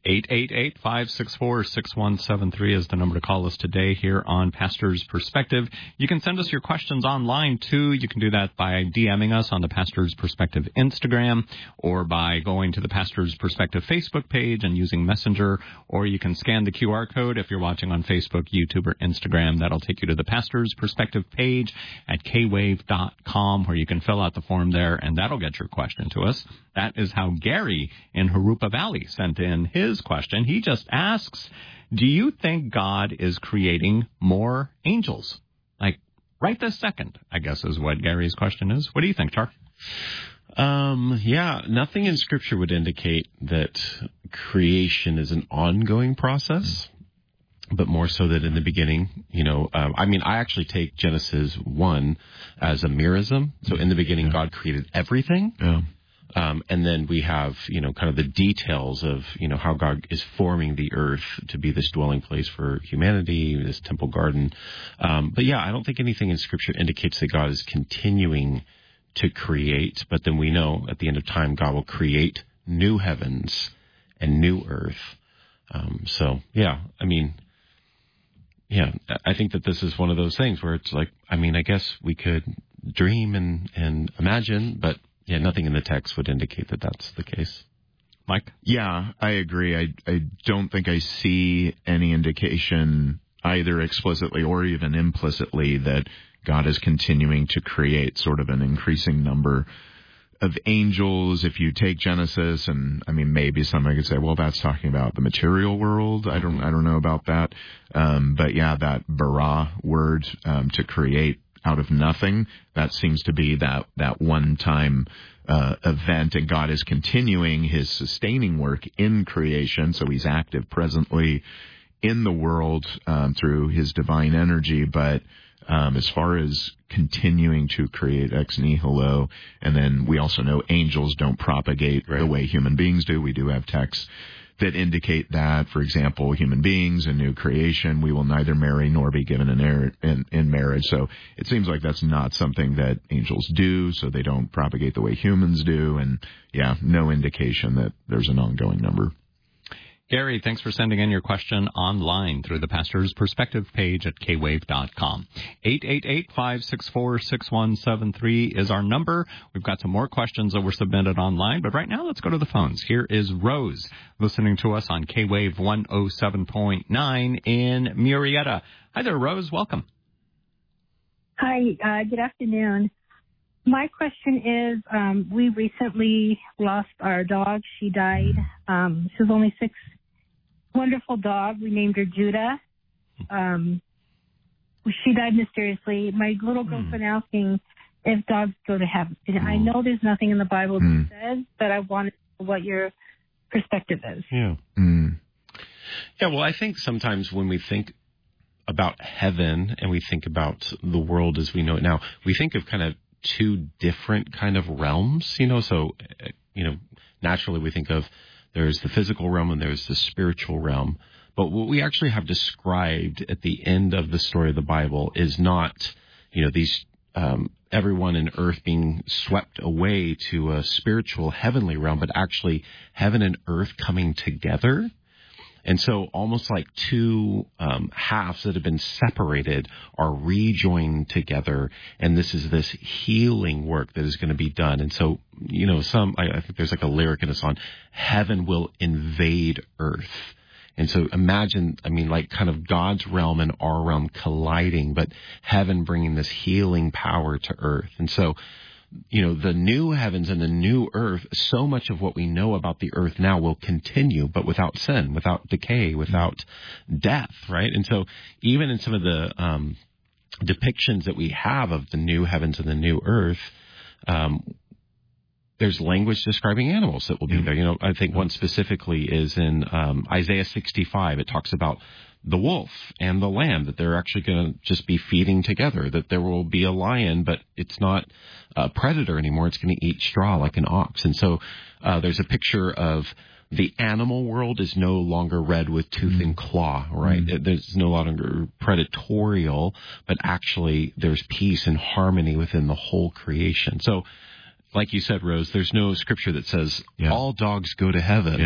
888-564-6173 is the number to call us today here on Pastor's Perspective. You can send us your questions online, too. You can do that by DMing us on the Pastor's Perspective Instagram or by going to the Pastor's Perspective Facebook page and using Messenger, or you can scan the QR code if you're watching on Facebook, YouTube, or Instagram. That'll take you to the Pastor's Perspective page at kwave.com, where you can fill out the form there, and that'll get your question to us. That is how Gary in Jurupa Valley sent in his question. He just asks, do you think God is creating more angels? Like, right this second, I guess is what Gary's question is. What do you think, Char? Yeah, nothing in Scripture would indicate that creation is an ongoing process, but more so that in the beginning, I actually take Genesis 1 as a merism. So in the beginning, God created everything. Yeah. And then we have, kind of the details of, how God is forming the earth to be this dwelling place for humanity, this temple garden. But yeah, I don't think anything in Scripture indicates that God is continuing to create. But then we know at the end of time, God will create new heavens and new earth. I think that this is one of those things where it's like, I guess we could dream and imagine, but yeah, nothing in the text would indicate that that's the case. Mike? Yeah, I agree. I don't think I see any indication either explicitly or even implicitly that God is continuing to create sort of an increasing number of angels. If you take Genesis, and maybe somebody could say, well, that's talking about the material world. I don't know about that. But yeah, that bara word, to create out of nothing, that seems to be that one-time event, and God is continuing his sustaining work in creation, so he's active presently in the world through his divine energy, but as far as continuing to create ex nihilo, and then we also know angels don't propagate the way human beings do. We do have texts that indicate that, for example, human beings and new creation, we will neither marry nor be given an heir in marriage. So it seems like that's not something that angels do, so they don't propagate the way humans do. And yeah, no indication that there's an ongoing number. Gary, thanks for sending in your question online through the Pastor's Perspective page at kwave.com. 888-564-6173 is our number. We've got some more questions that were submitted online, but right now let's go to the phones. Here is Rose listening to us on K-Wave 107.9 in Murrieta. Hi there, Rose. Welcome. Hi, good afternoon. My question is, we recently lost our dog. She died. She was only 6. Wonderful dog. We named her Judah. She died mysteriously. My little girlfriend asking if dogs go to heaven. I know there's nothing in the Bible that says, but I wanted to know what your perspective is. Yeah. Yeah, well, I think sometimes when we think about heaven and we think about the world as we know it now, we think of kind of two different kind of realms, so, naturally we think of there's the physical realm and there's the spiritual realm. But what we actually have described at the end of the story of the Bible is not, these, everyone in earth being swept away to a spiritual heavenly realm, but actually heaven and earth coming together. And so almost like two halves that have been separated are rejoined together. And this is this healing work that is going to be done. And so, I think there's like a lyric in a song, heaven will invade earth. And so imagine, like kind of God's realm and our realm colliding, but heaven bringing this healing power to earth. And so, the new heavens and the new earth, so much of what we know about the earth now will continue, but without sin, without decay, without death, right? And so even in some of the depictions that we have of the new heavens and the new earth, there's language describing animals that will be there. I think one specifically is in Isaiah 65. It talks about the wolf and the lamb, that they're actually going to just be feeding together, that there will be a lion, but it's not a predator anymore. It's going to eat straw like an ox. And so there's a picture of the animal world is no longer red with tooth and claw, right? There's no longer predatorial, but actually there's peace and harmony within the whole creation. So like you said, Rose, there's no scripture that says all dogs go to heaven.